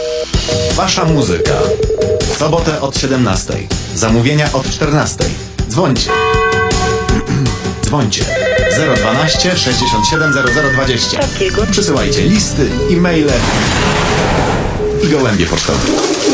Wasza muzyka. W sobotę od 17. Zamówienia od 14. Dzwońcie. Dzwońcie. 012 67 0020. Przysyłajcie listy, e-maile i gołębie pocztowe.